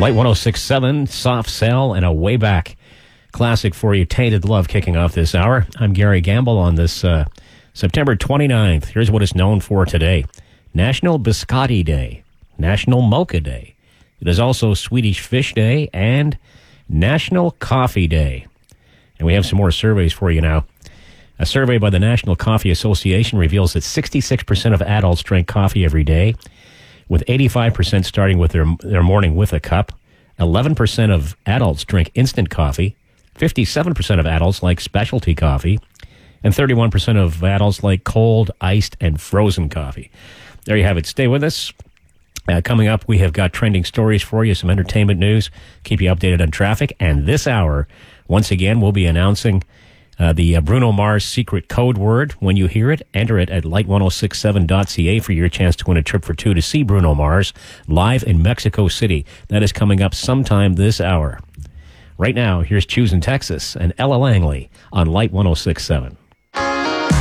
Light 106.7, Soft Cell, and a way back classic for you, Tainted Love, kicking off this hour. I'm Gary Gamble on this September 29th. Here's what it's known for today. National Biscotti Day, National Mocha Day. It is also Swedish Fish Day and National Coffee Day. And we have some more surveys for you now. A survey by the National Coffee Association reveals that 66% of adults drink coffee every day, with 85% starting with their morning with a cup. 11% of adults drink instant coffee. 57% of adults like specialty coffee. And 31% of adults like cold, iced, and frozen coffee. There you have it. Stay with us. Coming up, we have got trending stories for you, some entertainment news, keep you updated on traffic. And this hour, once again, we'll be announcing the Bruno Mars secret code word. When you hear it, enter it at light1067.ca for your chance to win a trip for two to see Bruno Mars live in Mexico City. That is coming up sometime this hour. Right now, here's Choosing Texas and Ella Langley on Light 106.7.